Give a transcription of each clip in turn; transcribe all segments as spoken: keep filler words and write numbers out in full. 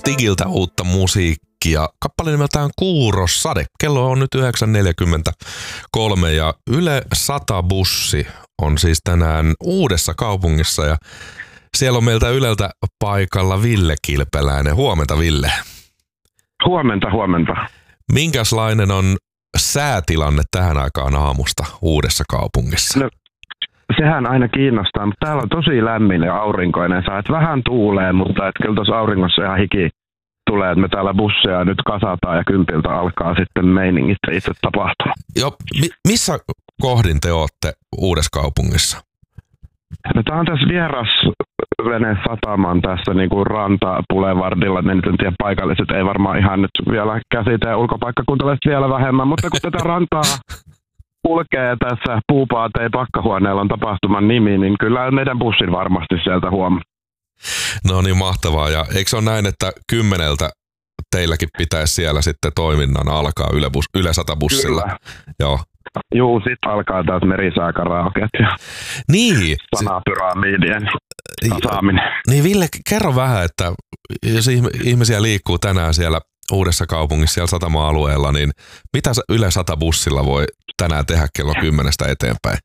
Stigiltä uutta musiikkia. Kappale nimeltään Kuurossade. Kello on nyt yhdeksän neljäkymmentäkolme ja Yle sata bussi on siis tänään Uudessa Kaupungissa ja siellä on meiltä Yleltä paikalla Ville Kilpeläinen. Huomenta, Ville. Huomenta, huomenta. Minkälainen on säätilanne tähän aikaan aamusta Uudessa Kaupungissa? No, sehän aina kiinnostaa, mutta täällä on tosi lämmin ja aurinkoinen. Sä et vähän tuulee, mutta et kyllä tuossa auringossa ihan hiki tulee, että me täällä busseja nyt kasataan ja kympiltä alkaa sitten meiningit itse tapahtua. Joo, mi- missä kohdin te ootte Uudessa Kaupungissa? No, tää on tässä vieras vene sataman tässä niinku ranta-pulevardilla. Ne nyt en tiedä, paikalliset ei varmaan ihan nyt vielä käsitä ja ulkopaikkakuntalaiset vielä vähemmän, mutta kun tätä rantaa kulkee tässä Puupaatei pakkahuoneella on tapahtuman nimi, niin kyllä meidän bussin varmasti sieltä huomaa. No niin, mahtavaa. Ja eikö se ole näin, että kymmeneltä teilläkin pitäisi siellä sitten toiminnan alkaa Yle, bus, Yle sata bussilla? Kyllä. Joo. Juu, sit alkaa taas merisääkaraokeet ja niin, sanapyramidien tasaaminen. Niin Ville, kerro vähän, että jos ihmisiä liikkuu tänään siellä Uudessa Kaupungissa, siellä satama-alueella, niin mitä Yle sata bussilla voi tänään tehdä kello kymmenestä eteenpäin?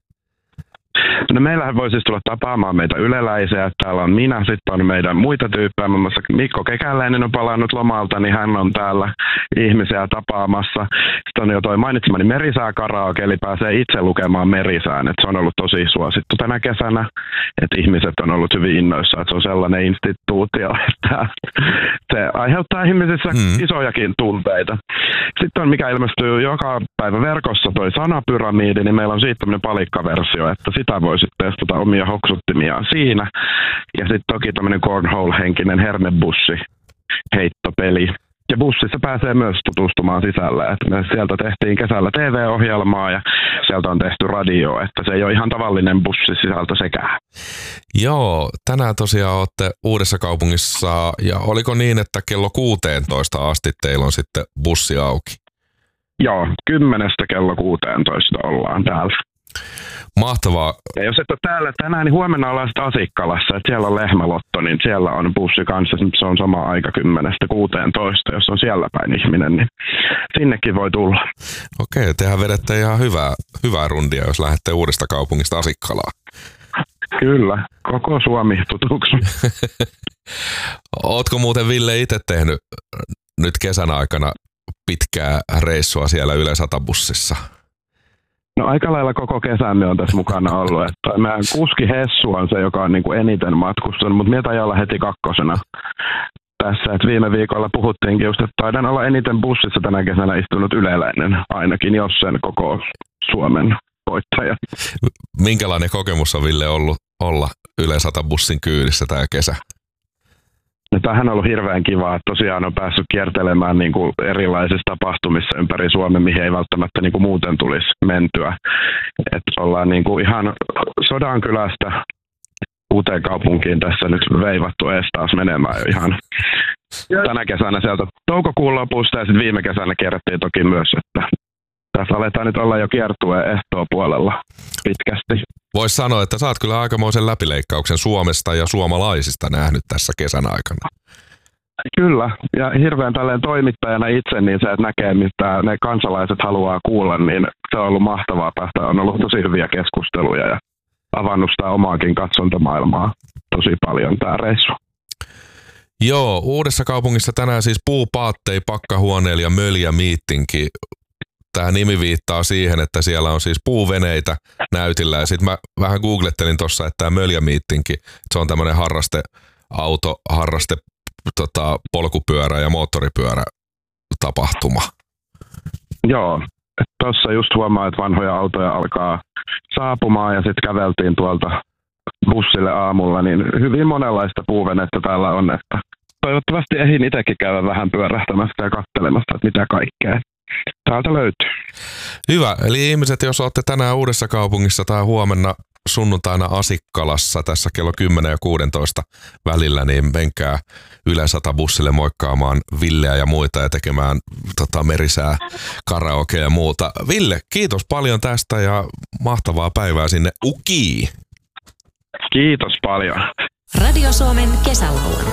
No meillähän voi siis tulla tapaamaan meitä yleläisiä. Täällä on minä, sitten on meidän muita tyyppejä. Muun muassa Mikko Kekäläinen on palannut lomalta, niin hän on täällä ihmisiä tapaamassa. Sitten on jo toi mainitsemani merisääkaraoke, eli pääsee itse lukemaan merisään. Et se on ollut tosi suosittu tänä kesänä, että ihmiset on ollut hyvin innoissaan, että se on sellainen instituutio, että se aiheuttaa ihmisissä hmm. isojakin tunteita. Sitten on, mikä ilmestyy joka päivä verkossa, toi sanapyramidi, niin meillä on siitä tämmöinen palikkaversio, että sitä voi sitten testata omia hoksuttimiaan siinä. Ja sitten toki tämmöinen cornhole-henkinen hernebussi heittopeli. Ja bussissa pääsee myös tutustumaan sisällä. Et me sieltä tehtiin kesällä T V-ohjelmaa ja sieltä on tehty radio, että se ei ole ihan tavallinen bussisisältö sekään. Joo, tänään tosiaan olette Uudessa Kaupungissa ja oliko niin, että kello kuusitoista asti teillä on sitten bussi auki? Joo, kymmenestä kello kuusitoista ollaan täällä. Mahtavaa. Ja jos et ole täällä tänään, niin huomenna ollaan sitten Asikkalassa, että siellä on lehmälotto, niin siellä on bussi kanssa, se on sama aika kymmenestä kuuteentoista, jos on siellä päin ihminen, niin sinnekin voi tulla. Okei, tehän vedette ihan hyvää, hyvää rundia, jos lähdette Uudesta Kaupungista Asikkalaan. Kyllä, koko Suomi tutuksi. Ootko muuten, Ville, itse tehnyt nyt kesän aikana pitkää reissua siellä Yle sata bussissa? No aika lailla koko kesämme on tässä mukana ollut, että meidän kuski Hessu on se, joka on niin kuin eniten matkustanut, mutta minä taidan olla heti kakkosena tässä, että viime viikolla puhuttiinkin just, että taidan olla eniten bussissa tänä kesänä istunut yleläinen, ainakin jos sen koko Suomen voittaja. Minkälainen kokemus on, Ville, ollut olla Yle sata bussin kyydissä tämä kesä? No, tämähän on ollut hirveän kiva, että tosiaan on päässyt kiertelemään niin kuin erilaisissa tapahtumissa ympäri Suomen, mihin ei välttämättä niin kuin muuten tulisi mentyä. Että ollaan niin kuin ihan Sodankylästä Uuteen Kaupunkiin tässä nyt veivattu ees taas menemään jo ihan tänä kesänä sieltä toukokuun lopusta ja sitten viime kesänä kierrettiin toki myös, että tässä aletaan nyt olla jo kiertueen ehtoopuolella pitkästi. Voisi sanoa, että sä oot kyllä aikamoisen läpileikkauksen Suomesta ja suomalaisista nähnyt tässä kesän aikana. Kyllä, ja hirveän tälleen toimittajana itse, niin se, että näkee, mitä ne kansalaiset haluaa kuulla, niin se on ollut mahtavaa päästä. On ollut tosi hyviä keskusteluja ja avannut sitä omaakin katsontamaailmaa tosi paljon tämä reissu. Joo, Uudessa Kaupungissa tänään siis Puupaattei pakkahuoneella ja Möljä Miittinki. Tämä nimi viittaa siihen, että siellä on siis puuveneitä näytillä. Ja sitten mä vähän googlettelin tuossa, että tämä Möljä Miittinki, se on tämmöinen harrasteauto, harraste, tota, polkupyörä ja moottoripyörä tapahtuma. Joo, tuossa just huomaa, että vanhoja autoja alkaa saapumaan ja sitten käveltiin tuolta bussille aamulla, niin hyvin monenlaista puuvenettä täällä on. Että toivottavasti ehdin itsekin käydä vähän pyörähtämässä ja katselemassa, että mitä kaikkea täältä löytyy. Hyvä. Eli ihmiset, jos olette tänään Uudessa Kaupungissa tai huomenna sunnuntaina Asikkalassa tässä kello kymmenen ja kuusitoista välillä, niin menkää Yle sata bussille moikkaamaan Villeä ja muita ja tekemään tota, merisää, karaoke ja muuta. Ville, kiitos paljon tästä ja mahtavaa päivää sinne Ukiin. Kiitos paljon. Radio Suomen kesälaulu.